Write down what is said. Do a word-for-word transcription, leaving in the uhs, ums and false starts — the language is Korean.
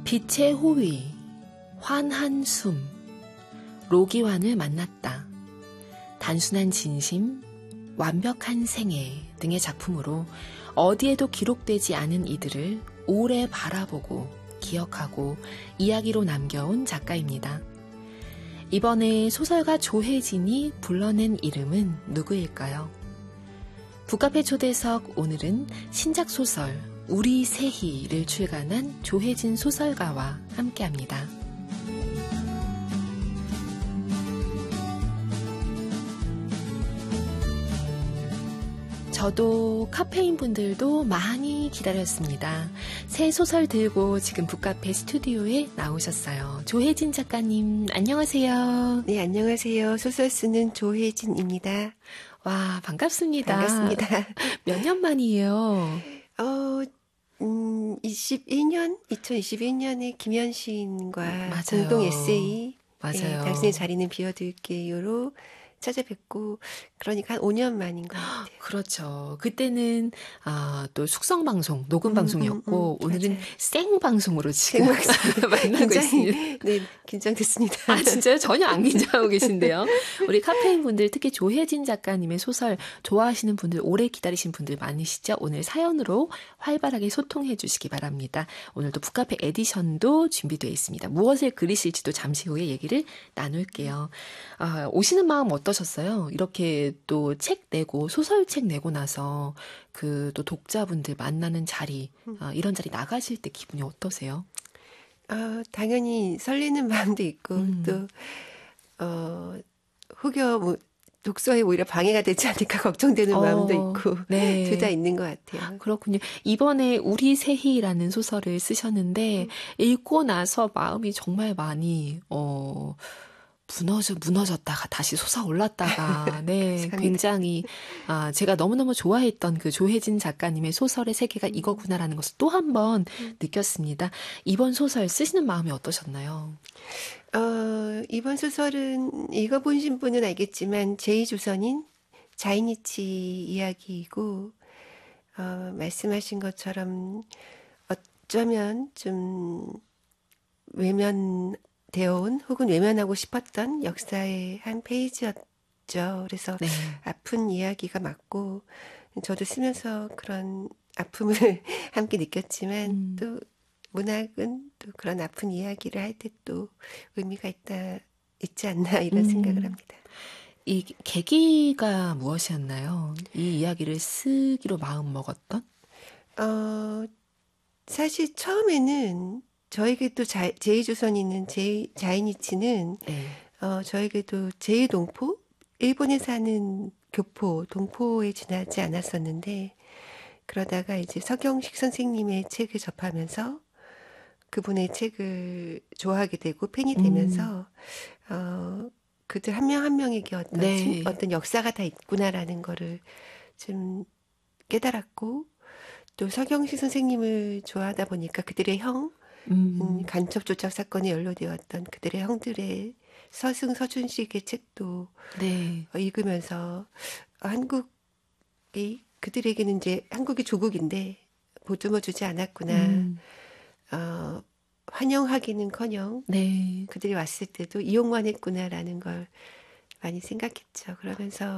빛의 호위, 환한 숨, 로기환을 만났다. 단순한 진심, 완벽한 생애 등의 작품으로 어디에도 기록되지 않은 이들을 오래 바라보고 기억하고 이야기로 남겨온 작가입니다. 이번에 소설가 조혜진이 불러낸 이름은 누구일까요? 북카페 초대석 오늘은 신작 소설 우리 새희를 출간한 조혜진 소설가와 함께합니다. 저도 카페인 분들도 많이 기다렸습니다. 새 소설 들고 지금 북카페 스튜디오에 나오셨어요. 조혜진 작가님, 안녕하세요. 네, 안녕하세요. 소설 쓰는 조혜진입니다. 와, 반갑습니다. 반갑습니다. 몇 년 만이에요? 어, 음, 이십일 년, 이천이십일 년에 김현신과 맞아요. 공동 에세이, 맞아요. 네, 당신의 자리는 비워둘게요로 찾아뵙고, 그러니까 한 오 년 만인 것 같아요. 그렇죠. 그때는 아, 또 숙성방송, 녹음방송이었고 음, 음, 음, 오늘은 맞아요. 생방송으로 지금 만나고 굉장히, 있습니다. 네, 긴장됐습니다. 아, 진짜요? 전혀 안 긴장하고 계신데요. 우리 카페인 분들, 특히 조혜진 작가님의 소설 좋아하시는 분들, 오래 기다리신 분들 많으시죠? 오늘 사연으로 활발하게 소통해 주시기 바랍니다. 오늘도 북카페 에디션도 준비되어 있습니다. 무엇을 그리실지도 잠시 후에 얘기를 나눌게요. 아, 오시는 마음 어떠셨어요? 이렇게 또 책 내고, 소설책 내고 나서 그 또 독자분들 만나는 자리, 아, 이런 자리 나가실 때 기분이 어떠세요? 어, 당연히 설레는 마음도 있고, 음. 또, 어, 혹여 뭐, 독서에 오히려 방해가 되지 않을까 걱정되는 어, 마음도 있고, 네. 둘 다 있는 것 같아요. 그렇군요. 이번에 우리 새희라는 소설을 쓰셨는데, 음. 읽고 나서 마음이 정말 많이, 어, 무너져, 무너졌다가 다시 솟아올랐다가, 네, 굉장히, 아, 제가 너무너무 좋아했던 그 조혜진 작가님의 소설의 세계가 이거구나라는 것을 또 한 번 느꼈습니다. 이번 소설 쓰시는 마음이 어떠셨나요? 어, 이번 소설은 읽어보신 분은 알겠지만, 제이 조선인 자이니치 이야기이고, 어, 말씀하신 것처럼 어쩌면 좀 외면되어 온 혹은 외면하고 싶었던 역사의 한 페이지였죠. 그래서 네. 아픈 이야기가 맞고, 저도 쓰면서 그런 아픔을 함께 느꼈지만, 음. 또 문학은 또 그런 아픈 이야기를 할 때 또 의미가 있다, 있지 않나 이런 음. 생각을 합니다. 이 계기가 무엇이었나요? 이 이야기를 쓰기로 마음 먹었던? 어, 사실 처음에는 저에게도 자, 제이조선인은 제이, 자이니치는 네. 어, 저에게도 제이동포? 일본에 사는 교포, 동포에 지나지 않았었는데 그러다가 이제 서경식 선생님의 책을 접하면서 그분의 책을 좋아하게 되고 팬이 되면서 음. 어, 그들 한 명 한 명에게 어떤, 네. 진, 어떤 역사가 다 있구나라는 거를 좀 깨달았고 또 서경식 선생님을 좋아하다 보니까 그들의 형, 음. 음, 간첩 조작 사건에 연루되었던 그들의 형들의 서승, 서준식의 책도 네. 어, 읽으면서 한국이 그들에게는 이제 한국이 조국인데 보듬어 주지 않았구나. 음. 어, 환영하기는커녕 네. 그들이 왔을 때도 이용만 했구나라는 걸 많이 생각했죠. 그러면서